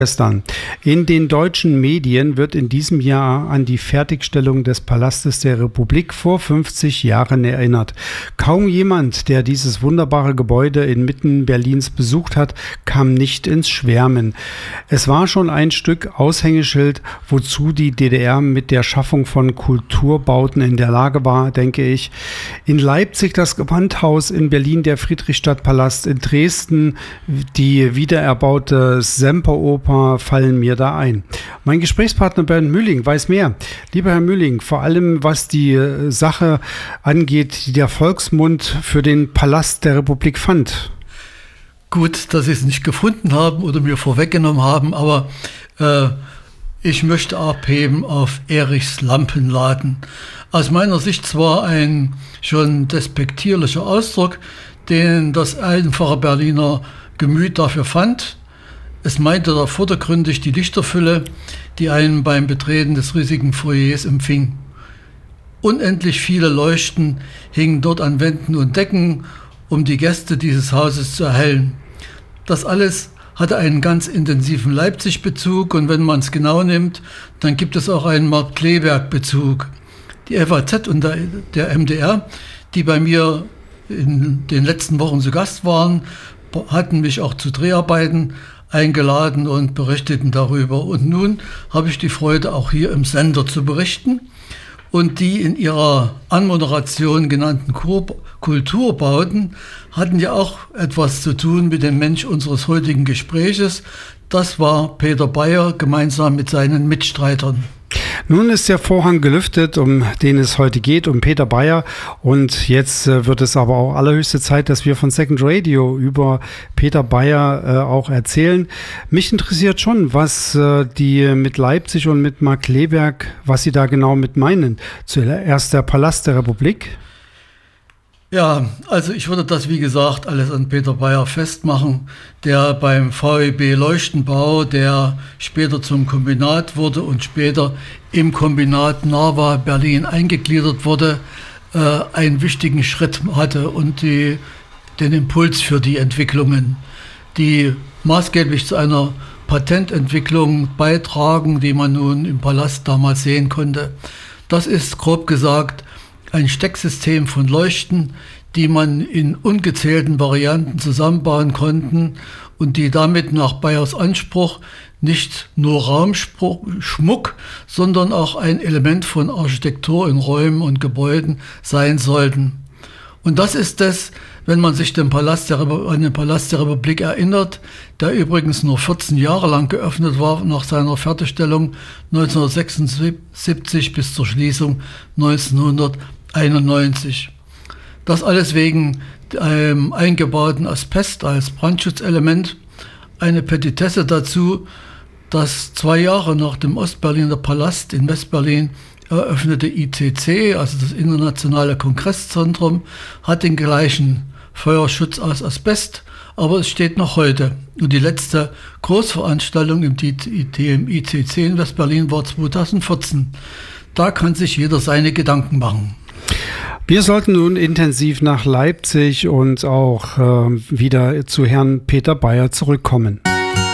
Gestern. In den deutschen Medien wird in diesem Jahr an die Fertigstellung des Palastes der Republik vor 50 Jahren erinnert. Kaum jemand, der dieses wunderbare Gebäude inmitten Berlins besucht hat, kam nicht ins Schwärmen. Es war schon ein Stück Aushängeschild, wozu die DDR mit der Schaffung von Kulturbauten in der Lage war, denke ich. In Leipzig das Gewandhaus, in Berlin der Friedrichstadtpalast, in Dresden die wiedererbaute Semperoper fallen mir da ein. Mein Gesprächspartner Bernd Mühling weiß mehr. Lieber Herr Mühling, vor allem was die Sache angeht, die der Volksmund für den Palast der Republik fand. Gut, dass Sie es nicht gefunden haben oder mir vorweggenommen haben, aber ich möchte abheben auf Erichs Lampenladen. Aus meiner Sicht zwar ein schon despektierlicher Ausdruck, den das einfache Berliner Gemüt dafür fand. Es meinte da vordergründig die Lichterfülle, die einen beim Betreten des riesigen Foyers empfing. Unendlich viele Leuchten hingen dort an Wänden und Decken, um die Gäste dieses Hauses zu erhellen. Das alles hatte einen ganz intensiven Leipzig-Bezug und wenn man es genau nimmt, dann gibt es auch einen Markt-Kleeberg-Bezug. Die FAZ und der MDR, die bei mir in den letzten Wochen zu Gast waren, hatten mich auch zu Dreharbeiten eingeladen und berichteten darüber. Und nun habe ich die Freude, auch hier im Sender zu berichten. Und die in ihrer Anmoderation genannten Kulturbauten hatten ja auch etwas zu tun mit dem Mensch unseres heutigen Gespräches. Das war Peter Beyer gemeinsam mit seinen Mitstreitern. Nun ist der Vorhang gelüftet, um den es heute geht, um Peter Beyer. Und jetzt wird es aber auch allerhöchste Zeit, dass wir von Second Radio über Peter Beyer auch erzählen. Mich interessiert schon, was die mit Leipzig und mit Markt-Kleeberg, was Sie da genau mit meinen. Zuerst der Palast der Republik. Ja, also ich würde das, wie gesagt, alles an Peter Beyer festmachen, der beim VEB Leuchtenbau, der später zum Kombinat wurde und später im Kombinat Narva Berlin eingegliedert wurde, einen wichtigen Schritt hatte und den Impuls für die Entwicklungen, die maßgeblich zu einer Patententwicklung beitragen, die man nun im Palast damals sehen konnte. Das ist, grob gesagt, ein Stecksystem von Leuchten, die man in ungezählten Varianten zusammenbauen konnten und die damit nach Beyers Anspruch nicht nur Raumschmuck, sondern auch ein Element von Architektur in Räumen und Gebäuden sein sollten. Und das ist es, wenn man sich an den Palast der Republik erinnert, der übrigens nur 14 Jahre lang geöffnet war nach seiner Fertigstellung 1976 bis zur Schließung 1991. Das alles wegen einem eingebauten Asbest als Brandschutzelement. Eine Petitesse dazu, dass 2 Jahre nach dem Ostberliner Palast in Westberlin eröffnete ICC, also das Internationale Kongresszentrum, hat den gleichen Feuerschutz aus Asbest, aber es steht noch heute. Und die letzte Großveranstaltung im ICC in Westberlin war 2014. Da kann sich jeder seine Gedanken machen. Wir sollten nun intensiv nach Leipzig und auch wieder zu Herrn Peter Beyer zurückkommen.